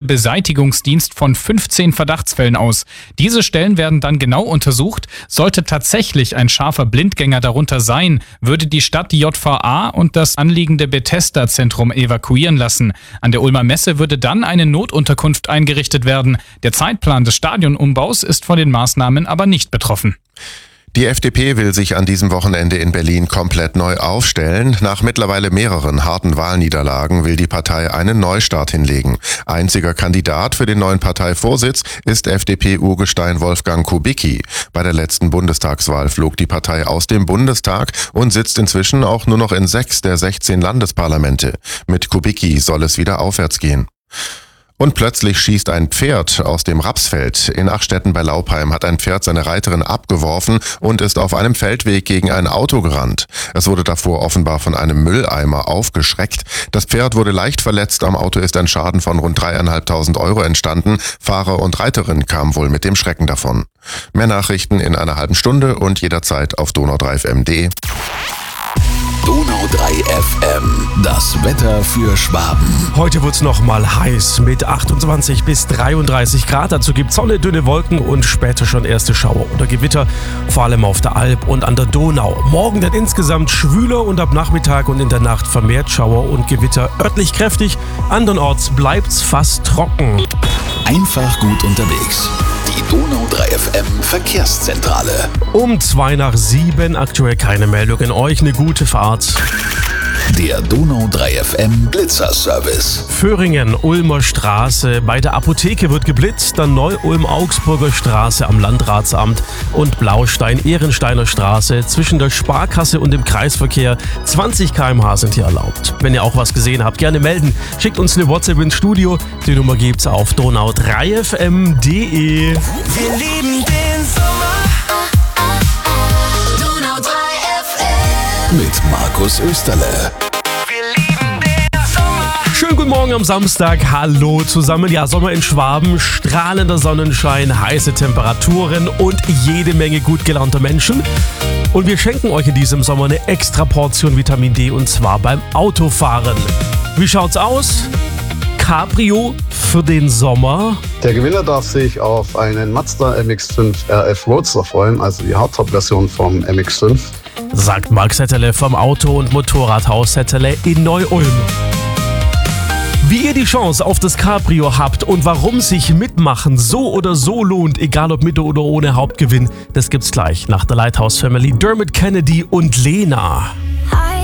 Beseitigungsdienst von 15 Verdachtsfällen aus. Diese Stellen werden dann genau untersucht. Sollte tatsächlich ein scharfer Blindgänger darunter sein, würde die Stadt die JVA und das anliegende Bethesda-Zentrum evakuieren lassen. An der Ulmer Messe würde dann eine Notunterkunft eingerichtet werden. Der Zeitplan des Stadionumbaus ist von den Maßnahmen aber nicht betroffen. Die FDP will sich an diesem Wochenende in Berlin komplett neu aufstellen. Nach mittlerweile mehreren harten Wahlniederlagen will die Partei einen Neustart hinlegen. Einziger Kandidat für den neuen Parteivorsitz ist FDP-Urgestein Wolfgang Kubicki. Bei der letzten Bundestagswahl flog die Partei aus dem Bundestag und sitzt inzwischen auch nur noch in 6 der 16 Landesparlamente. Mit Kubicki soll es wieder aufwärts gehen. Und plötzlich schießt ein Pferd aus dem Rapsfeld. In Achstetten bei Laupheim hat ein Pferd seine Reiterin abgeworfen und ist auf einem Feldweg gegen ein Auto gerannt. Es wurde davor offenbar von einem Mülleimer aufgeschreckt. Das Pferd wurde leicht verletzt. Am Auto ist ein Schaden von rund 3.500 € entstanden. Fahrer und Reiterin kamen wohl mit dem Schrecken davon. Mehr Nachrichten in einer halben Stunde und jederzeit auf donau3fm.de. Donau 3 FM, das Wetter für Schwaben. Heute wird's noch mal heiß mit 28 bis 33 Grad. Dazu gibt's Sonne, dünne Wolken und später schon erste Schauer oder Gewitter, vor allem auf der Alp und an der Donau. Morgen dann insgesamt schwüler und ab Nachmittag und in der Nacht vermehrt Schauer und Gewitter. Örtlich kräftig, andernorts bleibt's fast trocken. Einfach gut unterwegs. Die Donau 3 FM Verkehrszentrale. Um 6:02, aktuell keine Meldung in euch, eine gute Fahrt. Der Donau 3 FM Blitzerservice. Föhringen, Ulmer Straße, bei der Apotheke wird geblitzt, dann Neu-Ulm-Augsburger Straße am Landratsamt und Blaustein-Ehrensteiner Straße zwischen der Sparkasse und dem Kreisverkehr. 20 km/h sind hier erlaubt. Wenn ihr auch was gesehen habt, gerne melden. Schickt uns eine WhatsApp ins Studio. Die Nummer gibt's auf donau3fm.de. Wir lieben den Sommer. Donau 3 FM. Mit Markus Österle. Schönen guten Morgen am Samstag. Hallo zusammen. Ja, Sommer in Schwaben, strahlender Sonnenschein, heiße Temperaturen und jede Menge gut gelaunter Menschen. Und wir schenken euch in diesem Sommer eine extra Portion Vitamin D und zwar beim Autofahren. Wie schaut's aus? Cabrio für den Sommer. Der Gewinner darf sich auf einen Mazda MX-5 RF Roadster freuen, also die Hardtop-Version vom MX-5. Sagt Marc Setterle vom Auto- und Motorradhaus Setterle in Neu-Ulm. Wie ihr die Chance auf das Cabrio habt und warum sich Mitmachen so oder so lohnt, egal ob mit oder ohne Hauptgewinn, das gibt's gleich nach der Lighthouse Family, Dermot Kennedy und Lena.